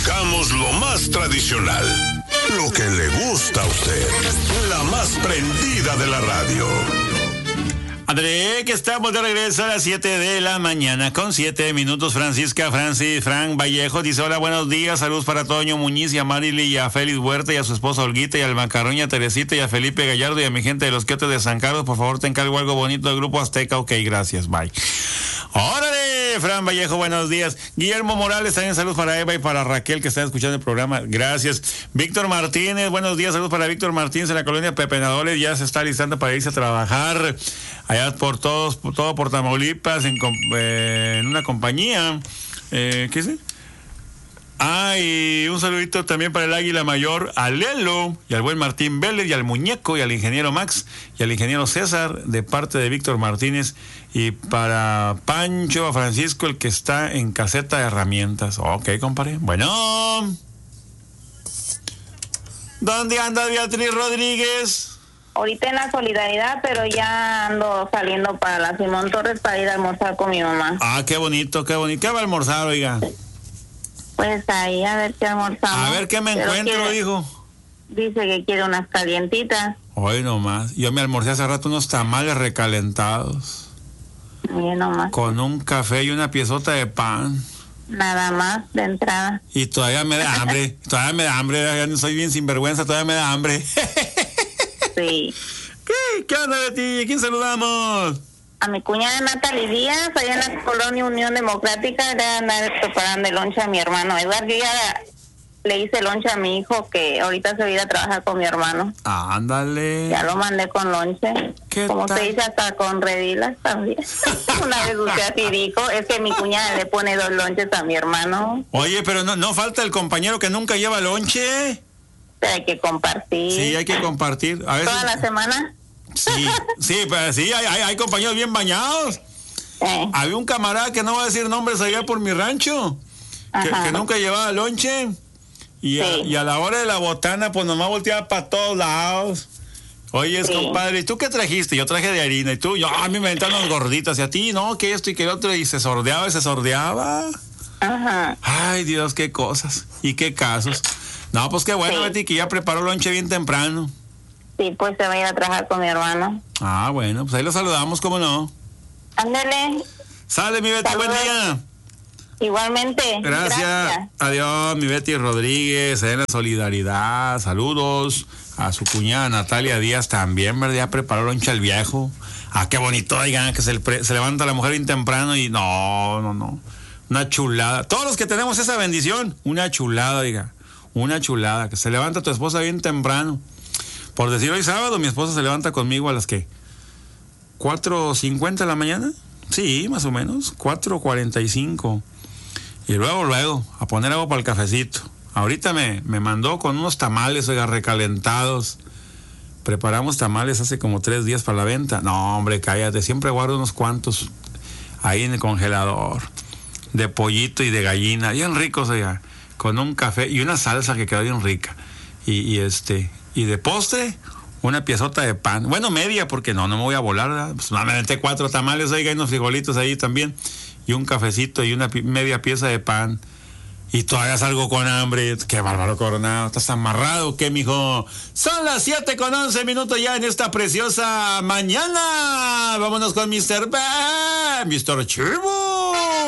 buscamos lo más tradicional, lo que le gusta a usted, la más prendida de la radio. André, que estamos de regreso a las 7 de la mañana con 7 minutos. Frank Vallejo dice: hola, buenos días, saludos para Toño Muñiz y a Marily y a Félix Huerta y a su esposa Olguita y al Macarrón y a Teresita y a Felipe Gallardo y a mi gente de los Quiotes de San Carlos. Por favor, te encargo algo bonito del Grupo Azteca. Ok, gracias, bye. ¡Órale! Fran Vallejo, buenos días. Guillermo Morales, también saludos para Eva y para Raquel que están escuchando el programa. Gracias. Víctor Martínez, buenos días, saludos para Víctor Martínez en la colonia Pepenadores. Ya se está listando para irse a trabajar allá por todo por Tamaulipas en una compañía. ¿Qué es? Y un saludito también para el Águila Mayor, a Lelo y al buen Martín Vélez y al Muñeco y al ingeniero Max y al ingeniero César de parte de Víctor Martínez, y para Pancho, a Francisco, el que está en Caseta de Herramientas. Ok, compadre. Bueno, ¿dónde anda Beatriz Rodríguez? Ahorita en la Solidaridad, pero ya ando saliendo para la Simón Torres para ir a almorzar con mi mamá. Qué bonito, qué bonito. ¿Qué va a almorzar, oiga? Pues ahí, a ver qué almorzamos. A ver qué me encuentro, dijo. Dice que quiere unas calientitas. Hoy nomás. Yo me almorcé hace rato unos tamales recalentados. Bien nomás. Con un café y una piezota de pan. Nada más de entrada. Y todavía me da hambre. Ya no soy bien sinvergüenza, todavía me da hambre. Sí. ¿Qué onda, Betty? ¿A quién saludamos? A mi cuñada Natalie Díaz, allá en la colonia Unión Democrática, de andar preparando el lonche a mi hermano Eduardo. Yo ya le hice lonche a mi hijo, que ahorita se va a ir a trabajar con mi hermano. Ándale. Ya lo mandé con lonche. Como se dice, hasta con redilas también. Una vez usted así dijo, es que mi cuñada le pone 2 lonches a mi hermano. Oye, pero no falta el compañero que nunca lleva lonche. Pero hay que compartir. Sí, hay que compartir. A veces... ¿Toda la semana? Sí, pues sí, hay compañeros bien bañados. Había un camarada que no va a decir nombres allá por mi rancho, que nunca llevaba lonche. Y a la hora de la botana, pues nomás volteaba para todos lados. Oye, compadre, ¿y tú qué trajiste? Yo traje de harina. Y tú, a mí me aventaron los gorditas. Y a ti, no, que esto y que otro. Y se sordeaba. Ajá. Ay, Dios, qué cosas. Y qué casos. No, pues qué bueno, Betty, que ya preparó lonche bien temprano. Sí, pues se va a ir a trabajar con mi hermano. Bueno, pues ahí lo saludamos, ¿cómo no? Ándale. Sale, mi Betty, Saludos. buen día. Igualmente. Gracias. Adiós, mi Betty Rodríguez, en la Solidaridad. Saludos a su cuñada Natalia Díaz también, ¿verdad? Ya preparó lonche al viejo. Qué bonito, oigan, que se levanta la mujer bien temprano y no. Una chulada. Todos los que tenemos esa bendición, una chulada, oiga. Una chulada, que se levanta tu esposa bien temprano. Por decir, hoy sábado mi esposa se levanta conmigo a las que 4:50 de la mañana. Sí, más o menos, 4:45. Y luego, a poner agua para el cafecito. Ahorita me mandó con unos tamales, oiga, recalentados. Preparamos tamales hace como 3 días para la venta. No, hombre, cállate, siempre guardo unos cuantos ahí en el congelador. De pollito y de gallina, bien ricos, oiga. Con un café y una salsa que quedó bien rica. Y de postre, una piezota de pan. Bueno, media, porque no me voy a volar, ¿verdad? Pues me metí 4 tamales, oiga, y unos frijolitos ahí también. Y un cafecito y una media pieza de pan. Y todavía salgo con hambre. Qué bárbaro, Coronado. ¿Estás amarrado? ¿Qué, mijo? Son las 7:11 ya en esta preciosa mañana. Vámonos con Mr. Chivo.